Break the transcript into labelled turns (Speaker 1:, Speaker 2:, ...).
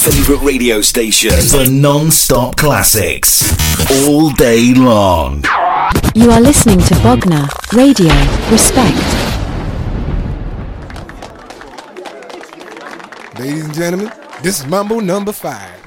Speaker 1: favorite radio station for non-stop classics all day long.
Speaker 2: You are listening to Bogner Radio. Respect.
Speaker 3: Ladies and gentlemen, this is Mambo number 5.